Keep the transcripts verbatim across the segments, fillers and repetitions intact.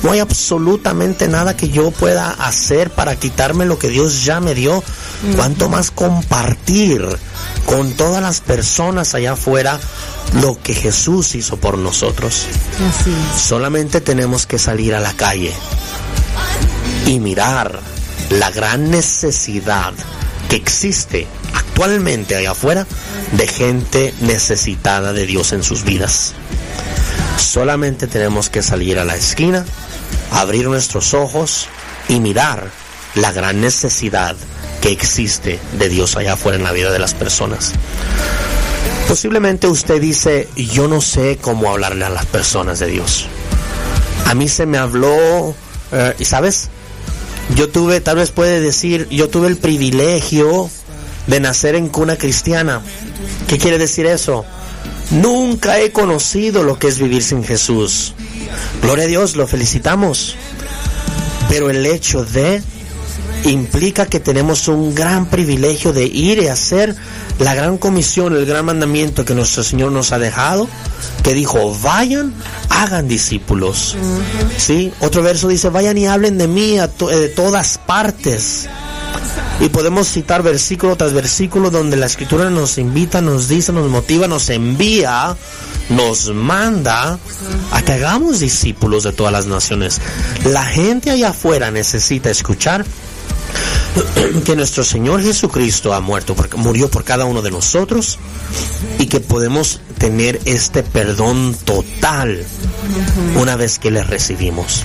No hay absolutamente nada que yo pueda hacer para quitarme lo que Dios ya me dio. Uh-huh. Cuanto más compartir con todas las personas allá afuera lo que Jesús hizo por nosotros. Así es. Solamente tenemos que salir a la calle y mirar la gran necesidad que existe actualmente allá afuera de gente necesitada de Dios en sus vidas. Solamente tenemos que salir a la esquina, abrir nuestros ojos y mirar la gran necesidad que existe de Dios allá afuera en la vida de las personas. Posiblemente usted dice, yo no sé cómo hablarle a las personas de Dios. A mí se me habló, eh, y sabes, yo tuve, tal vez puede decir, yo tuve el privilegio de nacer en cuna cristiana. ¿Qué quiere decir eso? Nunca he conocido lo que es vivir sin Jesús. Gloria a Dios, lo felicitamos. Pero el hecho de implica que tenemos un gran privilegio de ir y hacer la gran comisión, el gran mandamiento que nuestro Señor nos ha dejado, que dijo, vayan, hagan discípulos. Uh-huh. ¿Sí? Otro verso dice, vayan y hablen de mí a to- de todas partes. Y podemos citar versículo tras versículo donde la Escritura nos invita, nos dice, nos motiva, nos envía, nos manda a que hagamos discípulos de todas las naciones. La gente allá afuera necesita escuchar que nuestro Señor Jesucristo ha muerto, porque murió por cada uno de nosotros, y que podemos tener este perdón total una vez que le recibimos.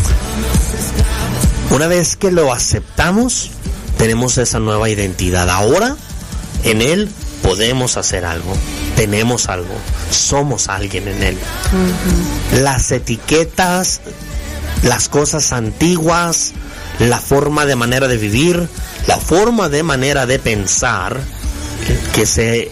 Una vez que lo aceptamos, tenemos esa nueva identidad. Ahora, en Él podemos hacer algo, tenemos algo, somos alguien en Él. Uh-huh. Las etiquetas, las cosas antiguas, la forma de manera de vivir, la forma de manera de pensar que se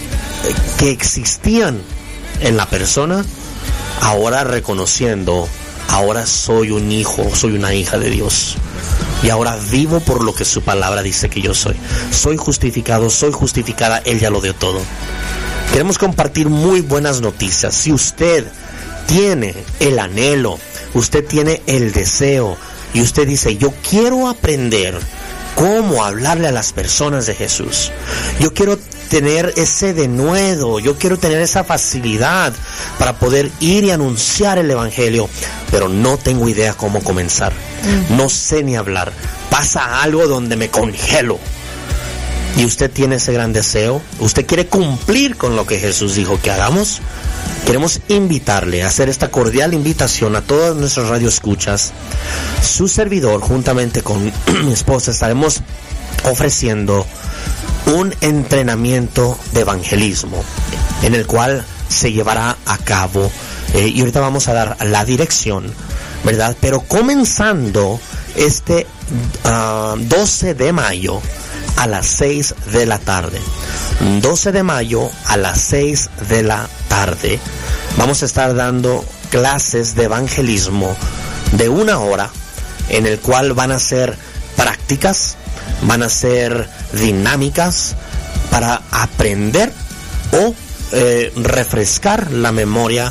que existían en la persona, ahora reconociendo, ahora soy un hijo, soy una hija de Dios. Y ahora vivo por lo que su palabra dice que yo soy. Soy justificado, soy justificada, Él ya lo dio todo. Queremos compartir muy buenas noticias. Si usted tiene el anhelo, usted tiene el deseo, y usted dice, yo quiero aprender cómo hablarle a las personas de Jesús. Yo quiero tener ese denuedo, yo quiero tener esa facilidad para poder ir y anunciar el Evangelio, pero no tengo idea cómo comenzar. No sé ni hablar. Pasa algo donde me congelo. Y usted tiene ese gran deseo, usted quiere cumplir con lo que Jesús dijo que hagamos. Queremos invitarle a hacer esta cordial invitación a todas nuestras radioescuchas. Su servidor, juntamente con mi esposa, estaremos ofreciendo un entrenamiento de evangelismo, en el cual se llevará a cabo, eh, y ahorita vamos a dar la dirección, ¿verdad? Pero comenzando este uh, doce de mayo a las seis de la tarde. doce de mayo a las seis de la tarde. Vamos a estar dando clases de evangelismo de una hora, en el cual van a ser prácticas, van a ser dinámicas para aprender o eh, refrescar la memoria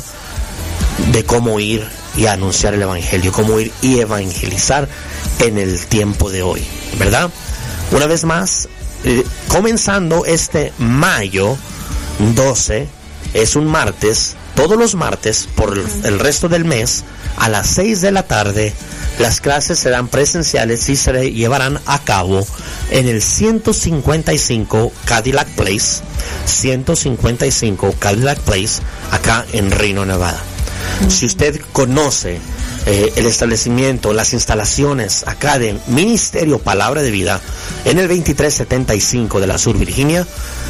de cómo ir y anunciar el evangelio, cómo ir y evangelizar en el tiempo de hoy, ¿verdad? Una vez más, eh, comenzando este mayo doce, es un martes, todos los martes, por el, el resto del mes, a las seis de la tarde, las clases serán presenciales y se llevarán a cabo en el ciento cincuenta y cinco Cadillac Place, ciento cincuenta y cinco Cadillac Place, acá en Reno, Nevada. Uh-huh. Si usted conoce eh, el establecimiento, las instalaciones acá de Ministerio Palabra de Vida, en el veintitrés setenta y cinco de la Sur Virginia,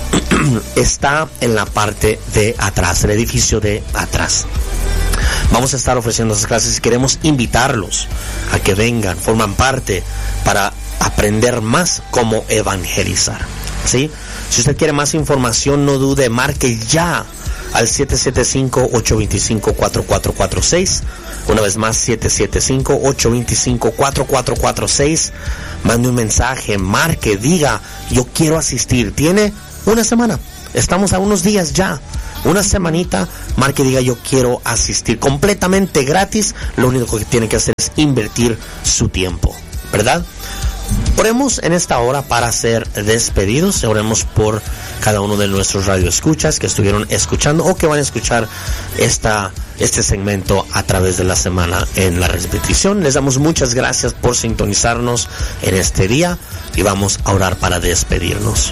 está en la parte de atrás, el edificio de atrás. Vamos a estar ofreciendo esas clases y queremos invitarlos a que vengan, forman parte para aprender más cómo evangelizar, ¿sí? Si usted quiere más información, no dude, marque ya al siete siete cinco, ocho dos cinco, cuatro cuatro cuatro seis. Una vez más, siete siete cinco, ocho dos cinco, cuatro cuatro cuatro seis. Mande un mensaje, marque, diga, yo quiero asistir. Tiene una semana, estamos a unos días ya una semanita, marque y diga yo quiero asistir completamente gratis. Lo único que tiene que hacer es invertir su tiempo, ¿verdad? Oremos en esta hora para ser despedidos. Oremos por cada uno de nuestros radioescuchas que estuvieron escuchando o que van a escuchar esta, este segmento a través de la semana en la repetición. Les damos muchas gracias por sintonizarnos en este día y vamos a orar para despedirnos.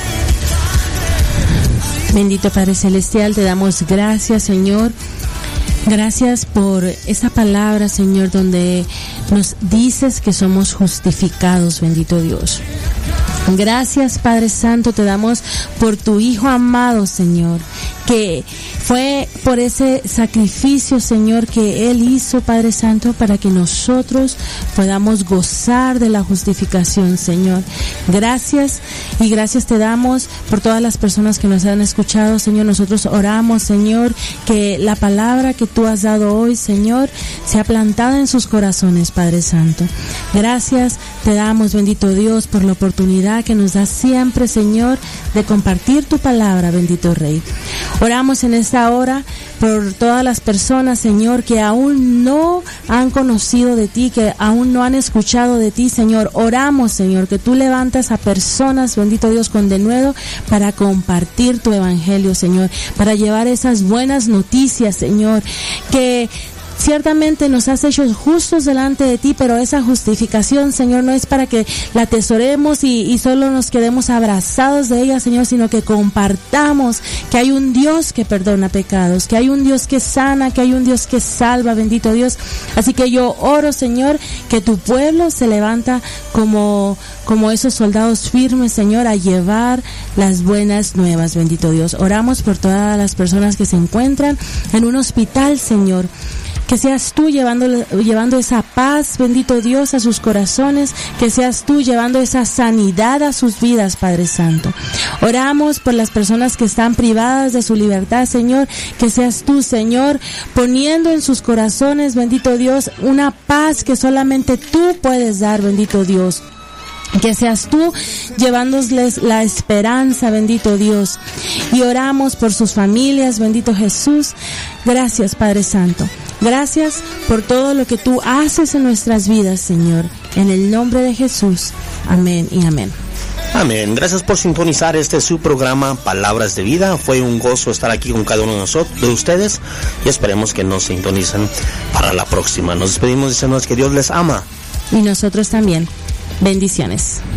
Bendito Padre Celestial, te damos gracias, Señor. Gracias por esa palabra, Señor, donde nos dices que somos justificados, bendito Dios. Gracias, Padre Santo, te damos por tu Hijo amado, Señor, que fue por ese sacrificio, Señor, que Él hizo, Padre Santo, para que nosotros podamos gozar de la justificación, Señor. Gracias y gracias te damos por todas las personas que nos han escuchado, Señor. Nosotros oramos, Señor, que la palabra que tú has dado hoy, Señor, sea plantada en sus corazones, Padre Santo. Gracias te damos, bendito Dios, por la oportunidad que nos da siempre, Señor, de compartir tu palabra, bendito Rey. Oramos en esta hora por todas las personas, Señor, que aún no han conocido de ti, que aún no han escuchado de ti, Señor. Oramos, Señor, que tú levantas a personas, bendito Dios, con denuedo para compartir tu evangelio, Señor, para llevar esas buenas noticias, Señor, que ciertamente nos has hecho justos delante de ti, pero esa justificación, Señor, no es para que la atesoremos y, y solo nos quedemos abrazados de ella, Señor, sino que compartamos que hay un Dios que perdona pecados, que hay un Dios que sana, que hay un Dios que salva, bendito Dios. Así que yo oro, Señor, que tu pueblo se levanta como, como esos soldados firmes, Señor, a llevar las buenas nuevas, bendito Dios. Oramos por todas las personas que se encuentran en un hospital, Señor. Que seas tú llevando, llevando esa paz, bendito Dios, a sus corazones, que seas tú llevando esa sanidad a sus vidas, Padre Santo. Oramos por las personas que están privadas de su libertad, Señor, que seas tú, Señor, poniendo en sus corazones, bendito Dios, una paz que solamente tú puedes dar, bendito Dios. Que seas tú llevándoles la esperanza, bendito Dios. Y oramos por sus familias, bendito Jesús. Gracias, Padre Santo. Gracias por todo lo que tú haces en nuestras vidas, Señor. En el nombre de Jesús. Amén y amén. Amén. Gracias por sintonizar este su programa Palabras de Vida. Fue un gozo estar aquí con cada uno de nosotros, de ustedes, y esperemos que nos sintonicen para la próxima. Nos despedimos diciendo que Dios les ama. Y nosotros también. Bendiciones.